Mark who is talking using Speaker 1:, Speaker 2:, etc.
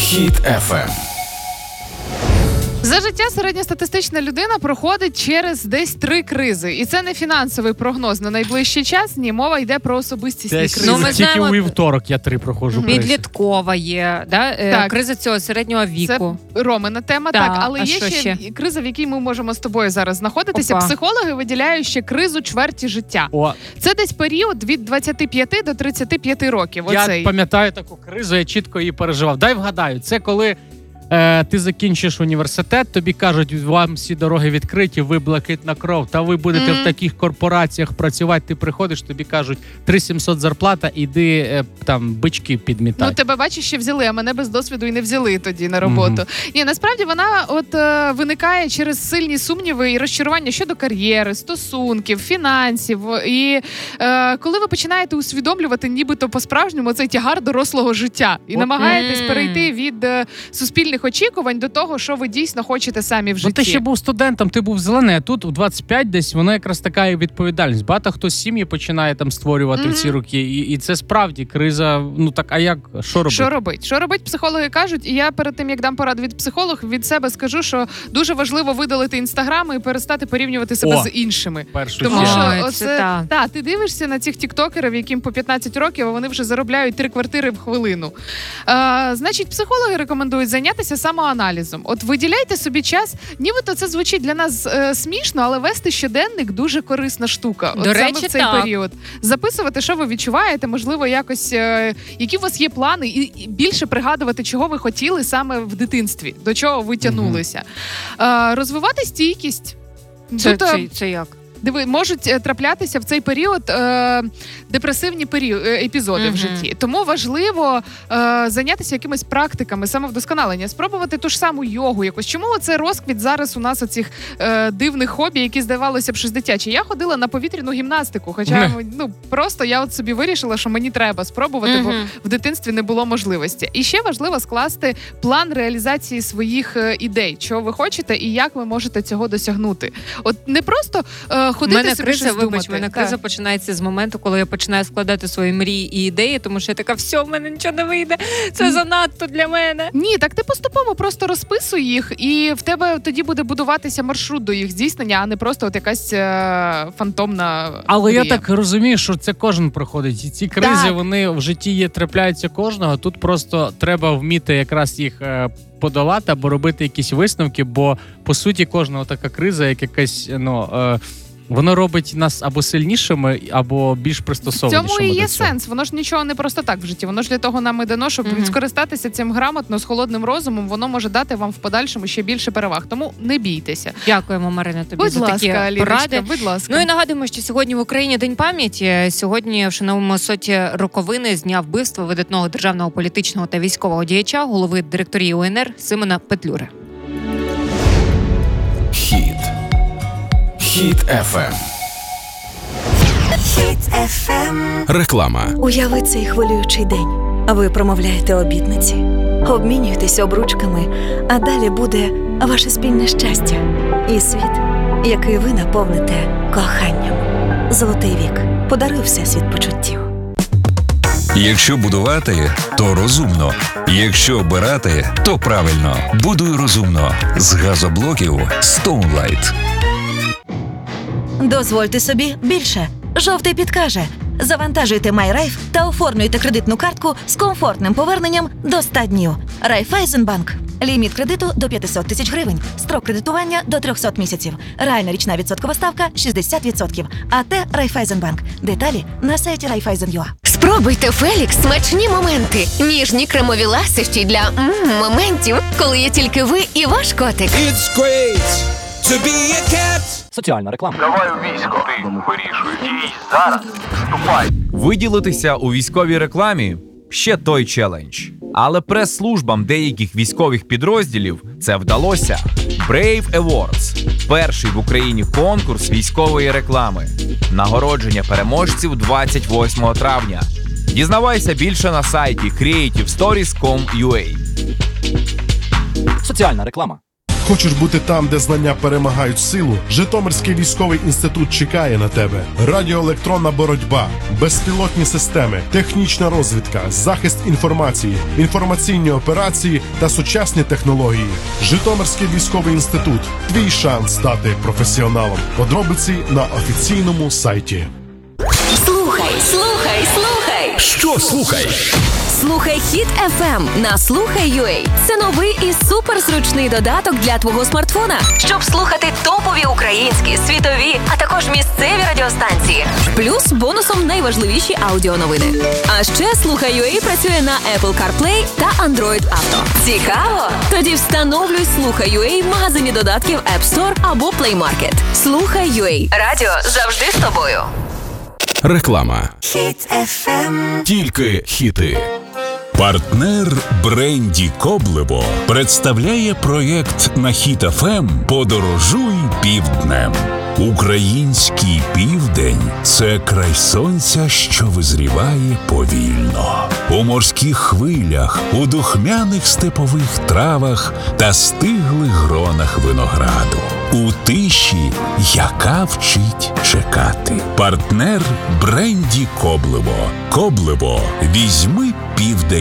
Speaker 1: Хіт FM.
Speaker 2: За життя середньостатистична людина проходить через десь 3 кризи. І це не фінансовий прогноз на найближчий час, ні, мова йде про особистісні кризи.
Speaker 3: Ну, ми тільки у вівторок я 3 проходжу.
Speaker 4: Підліткова є, да? Криза цього середнього віку.
Speaker 2: Це Ромина тема, так. Але є ще криза, в якій ми можемо з тобою зараз знаходитися.
Speaker 4: Опа.
Speaker 2: Психологи виділяють ще кризу чверті життя. Це десь період від 25 до 35 років.
Speaker 3: Я пам'ятаю таку кризу, я чітко її переживав. Дай вгадаю, це коли ти закінчиш університет, тобі кажуть, вам всі дороги відкриті, ви блакитна кров, та ви будете в таких корпораціях працювати, ти приходиш, тобі кажуть, 3700 зарплата, іди там бички підмітай.
Speaker 2: Ну, тебе, бачиш, ще взяли, а мене без досвіду і не взяли тоді на роботу. Ні, насправді вона виникає через сильні сумніви і розчарування щодо кар'єри, стосунків, фінансів. І коли ви починаєте усвідомлювати нібито по-справжньому цей тягар дорослого життя і намагаєтесь перейти від суспільних очікувань до того, що ви дійсно хочете самі в житті.
Speaker 3: Ти ще був студентом, ти був зелений, а тут у 25 десь воно якраз така відповідальність. Багато хто сім'ї починає там створювати в ці роки, і це справді криза. Ну так, а як? Що робити?
Speaker 2: Що робити? Психологи кажуть, і я перед тим, як дам пораду від психологів, від себе скажу, що дуже важливо видалити інстаграми і перестати порівнювати себе з іншими. Тому що ти дивишся на цих тіктокерів, яким по 15 років, а вони вже заробляють 3 квартири в хвилину. Значить, психологи рекомендують зайнятися самоаналізом. От виділяйте собі час, нібито це звучить для нас смішно, але вести щоденник дуже корисна штука. От саме в цей період. Записувати, що ви відчуваєте, можливо, якось, які у вас є плани, і більше пригадувати, чого ви хотіли саме в дитинстві, до чого ви тягнулися. Розвивати стійкість.
Speaker 4: Це як?
Speaker 2: Диви, можуть траплятися в цей період депресивні епізоди в житті. Тому важливо зайнятися якимись практиками самовдосконалення, спробувати ту ж саму йогу якось. Чому оце розквіт зараз у нас оцих дивних хобі, які здавалося б щось дитяче? Я ходила на повітряну гімнастику, хоча просто я от собі вирішила, що мені треба спробувати, бо в дитинстві не було можливості. І ще важливо скласти план реалізації своїх ідей, чого ви хочете і як ви можете цього досягнути. От не просто ходити собі щось думати.
Speaker 4: Мене криза починається з моменту, коли я починаю складати свої мрії і ідеї, тому що я така, все, в мене нічого не вийде, це занадто для мене.
Speaker 2: Ні, так ти поступово просто розписуй їх, і в тебе тоді буде будуватися маршрут до їх здійснення, а не просто от якась фантомна
Speaker 3: Але
Speaker 2: мрія.
Speaker 3: я так розумію, що це кожен проходить. І ці кризи, вони в житті трапляються кожного. Тут просто треба вміти якраз їх подолати або робити якісь висновки, бо по суті кожного така криза, як якась, воно робить нас або сильнішими, або більш пристосованішими.
Speaker 2: В цьому і є сенс. Воно ж нічого не просто так в житті. Воно ж для того нам і дано, щоб скористатися цим грамотно, з холодним розумом. Воно може дати вам в подальшому ще більше переваг. Тому не бійтеся.
Speaker 4: Дякуємо, Марина, тобі за такі поради.
Speaker 2: Будь ласка.
Speaker 4: Ну і нагадуємо, що сьогодні в Україні День пам'яті. Сьогодні вшановуємо 100-ті роковини з дня вбивства видатного державного політичного та військового діяча, голови директорії УНР Симона Петлюри.
Speaker 1: Хіт FM.
Speaker 5: Хіт FM.
Speaker 1: Реклама.
Speaker 5: Уяви цей хвилюючий день. Ви промовляєте обітниці, обмінюєтесь обручками, а далі буде ваше спільне щастя і світ, який ви наповните коханням. Золотий вік. Подаруй всесвіт почуттів.
Speaker 6: Якщо будувати, то розумно. Якщо обирати, то правильно. Будуй розумно. З газоблоків Stoneline.
Speaker 5: Дозвольте собі більше. Жовтий підкаже. Завантажуйте MyRaiff та оформлюйте кредитну картку з комфортним поверненням до 100 днів. Райфайзенбанк. Ліміт кредиту до 500 тисяч гривень. Строк кредитування до 300 місяців. Реальна річна відсоткова ставка 60%. АТ Райфайзенбанк. Деталі на сайті Raiffeisen.ua.
Speaker 7: Спробуйте Фелікс смачні моменти. Ніжні кремові ласощі для моментів, коли є тільки ви і ваш котик.
Speaker 8: It's great to be a cat.
Speaker 9: Соціальна реклама.
Speaker 10: Давай у військо. Ти вирішуй. Дій зараз. Вступай.
Speaker 11: Виділитися у військовій рекламі – ще той челендж. Але прес-службам деяких військових підрозділів це вдалося. Brave Awards – перший в Україні конкурс військової реклами. Нагородження переможців 28 травня. Дізнавайся більше на сайті creativestories.com.ua.
Speaker 9: Соціальна реклама.
Speaker 1: Хочеш бути там, де знання перемагають силу? Житомирський військовий інститут чекає на тебе. Радіоелектронна боротьба, безпілотні системи, технічна розвідка, захист інформації, інформаційні операції та сучасні технології. Житомирський військовий інститут. Твій шанс стати професіоналом. Подробиці на офіційному сайті.
Speaker 7: Слухай.
Speaker 6: Що слухай?
Speaker 7: Слухай Хіт FM на Слухай.ua. Це новий і суперзручний додаток для твого смартфона, щоб слухати топові українські, світові, а також місцеві радіостанції. Плюс бонусом найважливіші аудіоновини. А ще Слухай.ua працює на Apple CarPlay та Android Auto. Цікаво? Тоді встановлюй Слухай.ua в магазині додатків App Store або Play Market. Слухай.ua. Радіо завжди з тобою.
Speaker 6: Реклама.
Speaker 5: Хіт FM.
Speaker 6: Тільки хіти. Партнер бренді Коблево представляє проєкт на Хіт ФМ «Подорожуй півднем». Український південь – це край сонця, що визріває повільно. У морських хвилях, у духмяних степових травах та стиглих гронах винограду. У тиші, яка вчить чекати. Партнер бренді Коблево. Коблево. Візьми південь